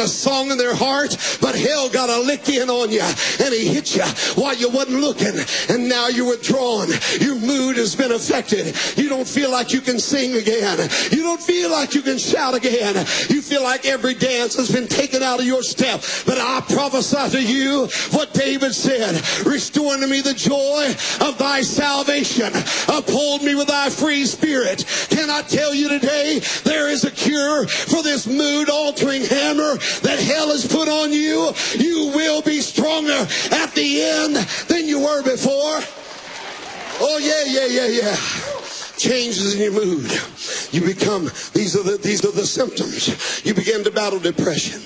a song in their heart, but hell got a lick in on you, and he hit you while you wasn't looking, and now you're withdrawn. Your mood has been affected. You don't feel like you can sing again. You don't feel like you can shout again. You feel like every dance has been taken out of your step. But I prophesy to you what David said, restore unto me the joy of thy salvation. Uphold me with thy free spirit. Can I tell you today, there is a cure for this mood-altering hammer that hell has put on you. You will be stronger at the end than you were before. Oh, yeah. Changes in your mood. You become, these are the symptoms. You begin to battle depression.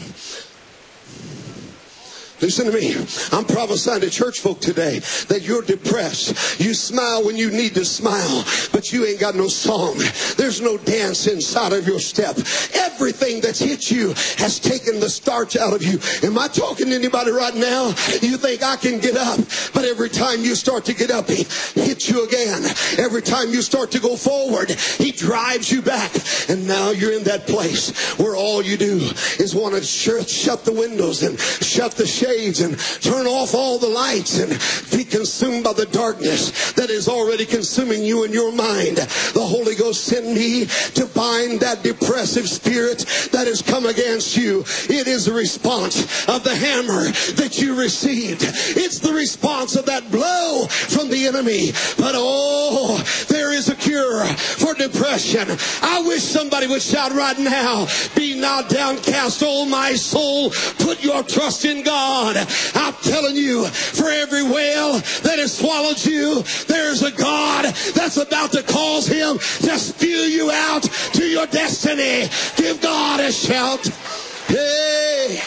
Listen to me. I'm prophesying to church folk today that you're depressed. You smile when you need to smile, but you ain't got no song. There's no dance inside of your step. Everything that's hit you has taken the starch out of you. Am I talking to anybody right now? You think I can get up, but every time you start to get up, he hits you again. Every time you start to go forward, he drives you back. And now you're in that place where all you do is want to shut the windows and shut the shades and turn off all the lights and be consumed by the darkness that is already consuming you and your mind. The Holy Ghost sent me to bind that depressive spirit that has come against you. It is the response of the hammer that you received. It's the response of that blow from the enemy. But oh, there is a cure for depression. I wish somebody would shout right now, be not downcast, O my soul, put your trust in God. I'm telling you, for every whale that has swallowed you, there's a God that's about to cause him to spew you out to your destiny. Give God a shout. Hey!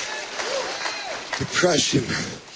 Depression.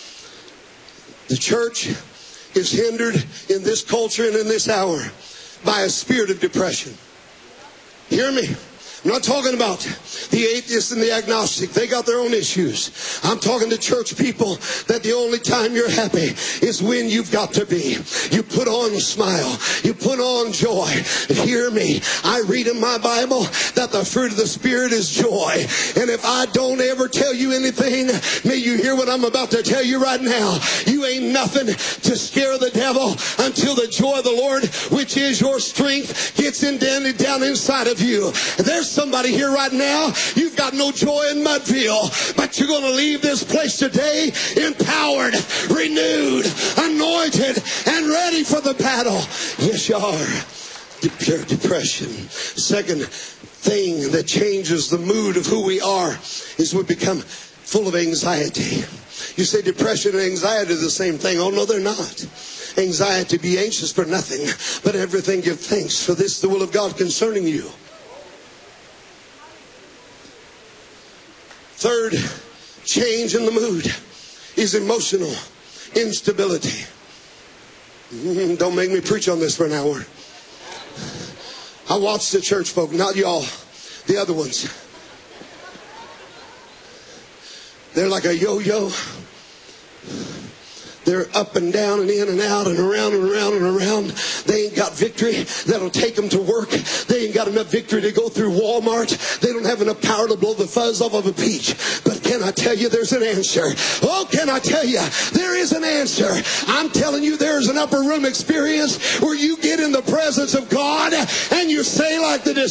The church is hindered in this culture and in this hour by a spirit of depression. Hear me. I'm not talking about the atheists and the agnostic. They got their own issues. I'm talking to church people that the only time you're happy is when you've got to be. You put on a smile. You put on joy. Hear me. I read in my Bible that the fruit of the Spirit is joy. And if I don't ever tell you anything, may you hear what I'm about to tell you right now. You ain't nothing to scare the devil until the joy of the Lord, which is your strength, gets down inside of you. There's somebody here right now, you've got no joy in Mudville, but you're going to leave this place today empowered, renewed, anointed, and ready for the battle. Yes, you are. Depression. Second thing that changes the mood of who we are is we become full of anxiety. You say depression and anxiety are the same thing. Oh, no, they're not. Anxiety, be anxious for nothing, but everything give thanks, for this is the will of God concerning you. Third change in the mood is emotional instability. Don't make me preach on this for an hour. I watch the church folk, not y'all, the other ones. They're like a yo-yo. They're up and down and in and out and around and around and around. They ain't got victory that'll take them to work. They ain't got enough victory to go through Walmart. They don't have enough power to blow the fuzz off of a peach. But can I tell you there's an answer? Oh, can I tell you there is an answer? I'm telling you there's an upper room experience where you get in the presence of God and you say like the